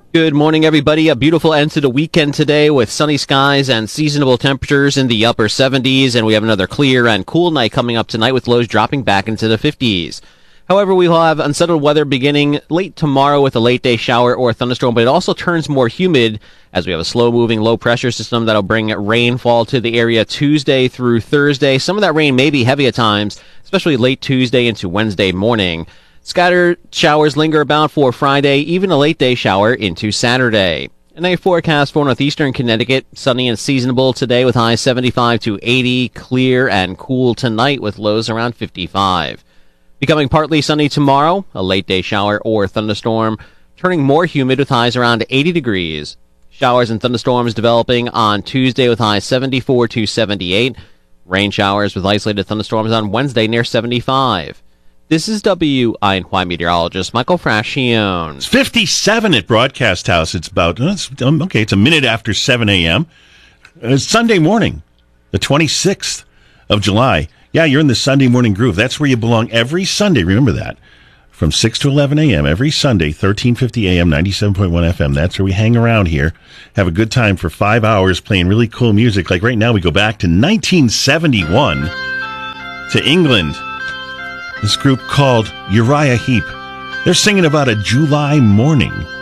Good morning, everybody. A beautiful end to the weekend today with sunny skies and seasonable temperatures in the upper 70s, and we have another clear and cool night coming up tonight with lows dropping back into the 50s. However, we will have unsettled weather beginning late tomorrow with a late day shower or thunderstorm, but it also turns more humid as we have a slow-moving low-pressure system that'll bring rainfall to the area Tuesday through Thursday. Some of that rain may be heavy at times, especially late Tuesday into Wednesday morning. Scattered showers linger about for Friday, even a late-day shower into Saturday. And a forecast for northeastern Connecticut, sunny and seasonable today with highs 75 to 80, clear and cool tonight with lows around 55. Becoming partly sunny tomorrow, a late-day shower or thunderstorm, turning more humid with highs around 80 degrees. Showers and thunderstorms developing on Tuesday with highs 74 to 78. Rain showers with isolated thunderstorms on Wednesday near 75. This is WINY meteorologist Michael Frascione. It's 57 at Broadcast House. It's about, it's a minute after 7 a.m. It's Sunday morning, the 26th of July. Yeah, you're in the Sunday morning groove. That's where you belong every Sunday. Remember that. From 6 to 11 a.m. every Sunday, 1350 a.m., 97.1 FM. That's where we hang around here, have a good time for 5 hours playing really cool music. Like right now, we go back to 1971 to England. This group called Uriah Heep. They're singing about a July morning.